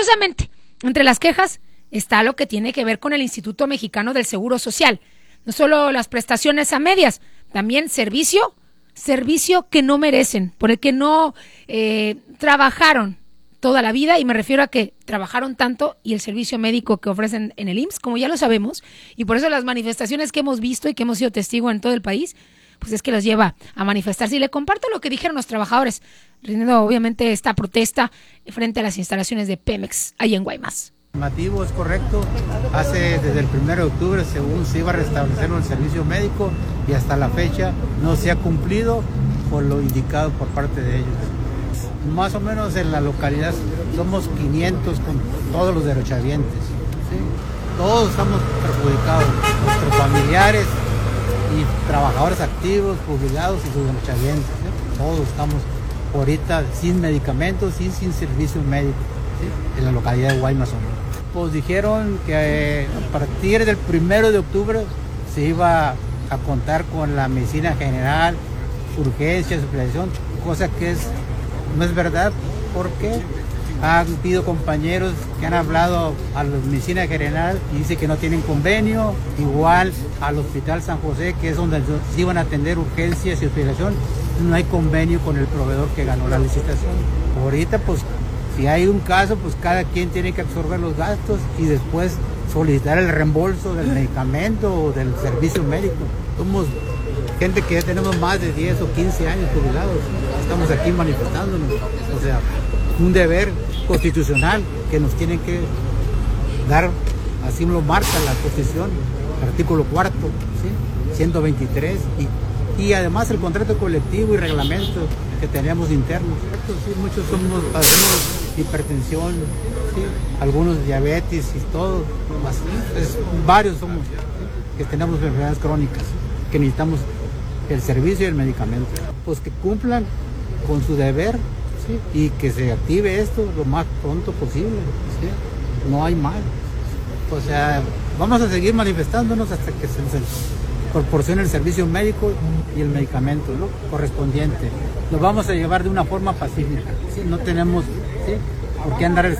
curiosamente, entre las quejas está lo que tiene que ver con el Instituto Mexicano del Seguro Social. No solo las prestaciones a medias, también servicio que no merecen, por el que no trabajaron toda la vida, y me refiero a que trabajaron tanto, y el servicio médico que ofrecen en el IMSS, como ya lo sabemos, y por eso las manifestaciones que hemos visto y que hemos sido testigo en todo el país, pues es que los lleva a manifestarse. Y le comparto lo que dijeron los trabajadores, rindiendo obviamente esta protesta frente a las instalaciones de Pemex, ahí en Guaymas. Afirmativo, es correcto. Desde el 1 de octubre, según se iba a restablecer el servicio médico, y hasta la fecha no se ha cumplido por lo indicado por parte de ellos. Más o menos en la localidad somos 500 con todos los derechohabientes, ¿sí? Todos estamos perjudicados, nuestros familiares y trabajadores activos, jubilados y sus derechohabientes, ¿sí? Todos estamos ahorita sin medicamentos y sin servicio médico, ¿sí? En la localidad de Guaymas, Sonora. Pues dijeron que a partir del 1 de octubre se iba a contar con la medicina general, urgencias, hospitalización, cosa que no es verdad, porque han habido compañeros que han hablado a la medicina general y dice que no tienen convenio, igual al Hospital San José, que es donde se iban a atender urgencias y hospitalización, no hay convenio con el proveedor que ganó la licitación. Ahorita, pues, si hay un caso, pues cada quien tiene que absorber los gastos y después solicitar el reembolso del medicamento o del servicio médico. Somos gente que ya tenemos más de 10 o 15 años jubilados, estamos aquí manifestándonos, o sea, un deber constitucional que nos tienen que dar, así lo marca la Constitución, el artículo 4, ¿sí? 123, y además el contrato colectivo y reglamento que tenemos internos. Sí, muchos padecemos hipertensión, ¿sí? Algunos diabetes y todo, varios somos, ¿sí? Que tenemos enfermedades crónicas, que necesitamos el servicio y el medicamento. Pues que cumplan con su deber, ¿sí? Y que se active esto lo más pronto posible, ¿sí? No hay más. O sea, vamos a seguir manifestándonos hasta que se nos proporcione el servicio médico y el medicamento, ¿no? Correspondiente. Lo vamos a llevar de una forma pacífica, ¿sí? No tenemos, ¿sí? Por qué andar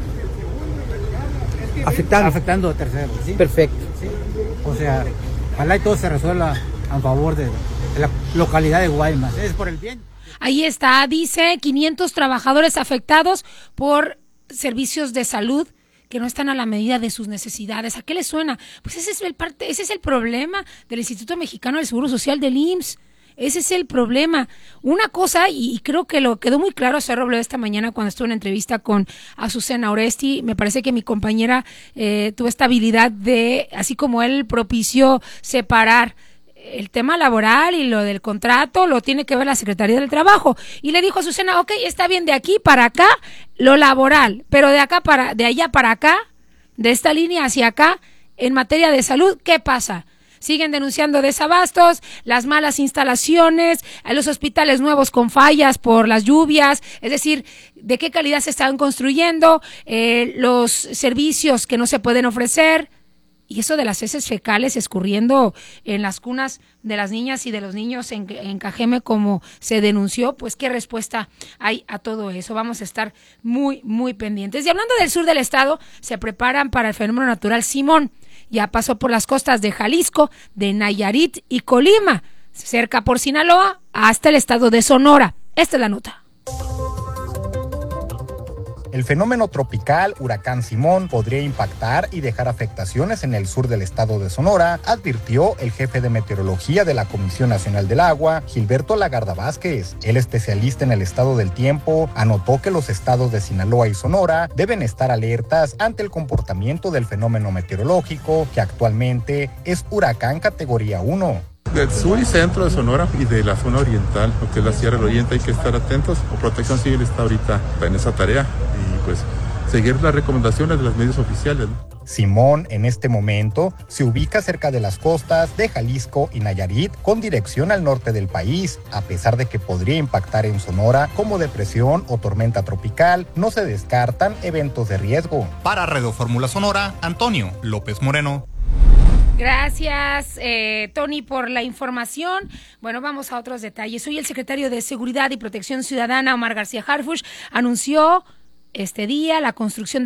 afectando a terceros, ¿sí? Perfecto. ¿Sí? O sea, ojalá y todo se resuelva a favor de la localidad de Guaymas. Es por el bien. Ahí está, dice 500 trabajadores afectados por servicios de salud que no están a la medida de sus necesidades. ¿A qué les suena? Pues ese es el problema del Instituto Mexicano del Seguro Social, del IMSS. Ese es el problema. Una cosa, y creo que lo quedó muy claro a Cerro Robledo esta mañana cuando estuve en entrevista con Azucena Oresti, me parece que mi compañera tuvo esta habilidad de, así como él propició separar el tema laboral y lo del contrato, lo tiene que ver la Secretaría del Trabajo. Y le dijo a Azucena, ok, está bien, de aquí para acá lo laboral, pero de allá para acá, de esta línea hacia acá, en materia de salud, ¿qué pasa? Siguen denunciando desabastos, las malas instalaciones, los hospitales nuevos con fallas por las lluvias, es decir, de qué calidad se están construyendo, los servicios que no se pueden ofrecer. Y eso de las heces fecales escurriendo en las cunas de las niñas y de los niños en Cajeme, como se denunció, pues qué respuesta hay a todo eso. Vamos a estar muy, muy pendientes. Y hablando del sur del estado, se preparan para el fenómeno natural Simón. Ya pasó por las costas de Jalisco, de Nayarit y Colima, cerca por Sinaloa, hasta el estado de Sonora. Esta es la nota. El fenómeno tropical Huracán Simón podría impactar y dejar afectaciones en el sur del estado de Sonora, advirtió el jefe de meteorología de la Comisión Nacional del Agua, Gilberto Lagarda Vázquez. El especialista en el estado del tiempo anotó que los estados de Sinaloa y Sonora deben estar alertas ante el comportamiento del fenómeno meteorológico, que actualmente es huracán categoría 1. Del sur y centro de Sonora y de la zona oriental, lo que es la Sierra del Oriente, hay que estar atentos. Protección Civil está ahorita en esa tarea y pues seguir las recomendaciones de los medios oficiales, ¿no? Simón en este momento se ubica cerca de las costas de Jalisco y Nayarit con dirección al norte del país. A pesar de que podría impactar en Sonora como depresión o tormenta tropical, no se descartan eventos de riesgo. Para Radio Fórmula Sonora, Antonio López Moreno. Gracias, Tony, por la información. Bueno, vamos a otros detalles. Hoy el secretario de Seguridad y Protección Ciudadana, Omar García Harfuch, anunció este día la construcción